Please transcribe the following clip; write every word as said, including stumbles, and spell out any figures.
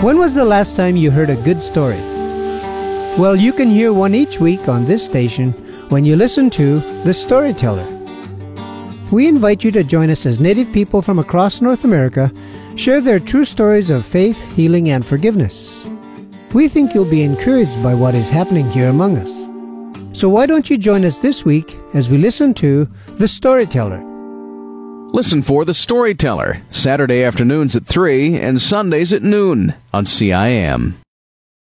When was the last time you heard a good story? Well, you can hear one each week on this station when you listen to The Storyteller. We invite you to join us as Native people from across North America share their true stories of faith, healing, and forgiveness. We think you'll be encouraged by what is happening here among us. So why don't you join us this week as we listen to The Storyteller? Listen for The Storyteller, Saturday afternoons at three and Sundays at noon on C I M.